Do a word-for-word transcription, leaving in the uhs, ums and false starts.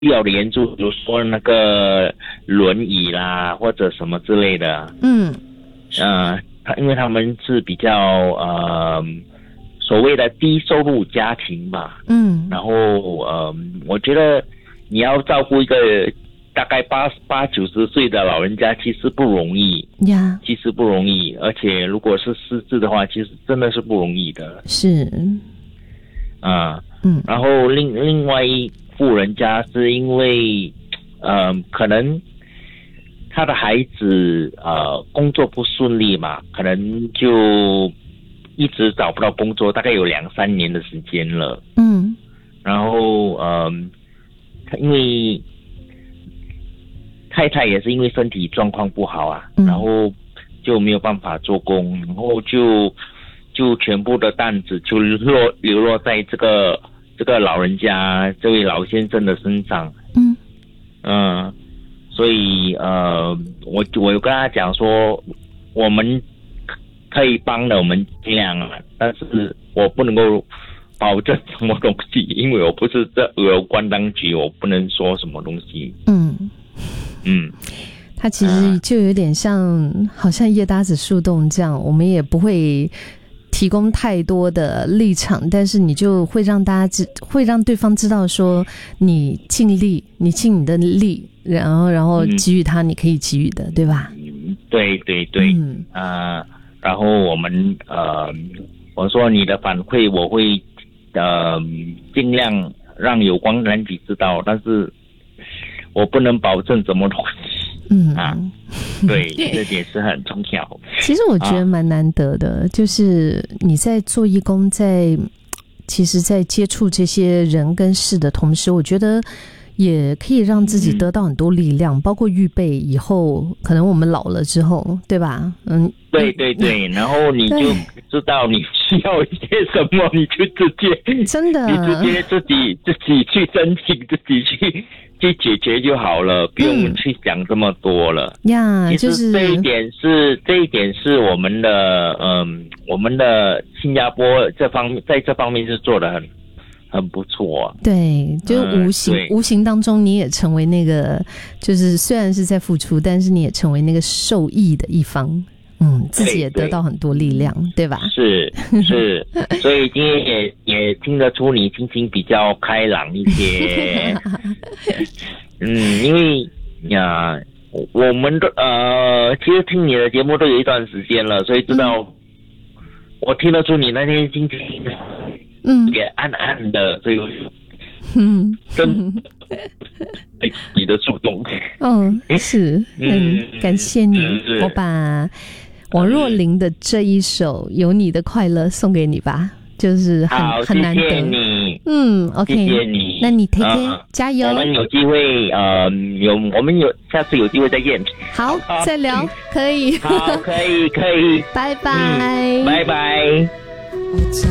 要的援助，比如说那个轮椅啦，或者什么之类的。 嗯， 呃，他因为他们是比较呃所谓的低收入家庭嘛。 嗯， 然后呃，我觉得你要照顾一个大概八八九十岁的老人家，其实不容易呀， 其实不容易，而且如果是失智的话，其实真的是不容易的。 是， 啊、 嗯， 然后另另外一户人家是因为，呃，可能他的孩子呃工作不顺利嘛，可能就一直找不到工作，大概有两三年的时间了。 嗯， 然后呃，因为太太也是因为身体状况不好啊， 嗯然后就没有办法做工，然后就就全部的担子就落流落在这个这个老人家这位老先生的身上。 嗯嗯，所以呃，我我有跟他讲说，我们可以帮的我们尽量啊，但是我不能够保证什么东西，因为我不是这有关当局，我不能说什么东西。 嗯嗯， 它其实就有点像，好像叶搭子树洞这样，我们也不会提供太多的立场，但是你就会让大家知，会让对方知道说你尽力，你尽你的力，然后然后给予他你可以给予的，对吧？ 嗯，对对对， 嗯啊、呃，然后我们呃，我说你的反馈我会呃尽量让有关人局知道，但是我不能保证什么东西。 嗯啊，对，这点是很重要。 其实我觉得蛮难得的，啊、就是你在做义工，在其实在接触这些人跟事的同时，我觉得也可以让自己得到很多力量，嗯、包括预备以后可能我们老了之后，对吧？嗯， 对对对，然后你就知道你需要一些什么，你就直接真的， 你直接自己自己去申請，自己去去解决就好了，不用去想这么多了。 呀、嗯， 其实这一点是、就是、这一点是我们的嗯，我们的新加坡这方面在这方面是做得很很不错。 对，就是无形、嗯、无形当中你也成为那个，就是虽然是在付出，但是你也成为那个受益的一方。嗯，自己也得到很多力量， 对, 对吧？ 是是，所以今天也也听得出你心情比较开朗一些。嗯，因为呀，我们的呃，其实听你的节目都有一段时间了，所以知道、嗯、我听得出你那天心情嗯也暗暗的，所以嗯真你的触动。 嗯，是嗯，感谢你，我把王若琳的这一首《有你的快乐》送给你吧，就是很很难得。 谢谢你， 嗯 ，OK， 谢谢你。 那你 take care，、呃、加油。 我们有机会，呃，有我们有下次有机会再见。 好，好再聊，可以。 好，可以，可以。 拜拜、 嗯，拜拜。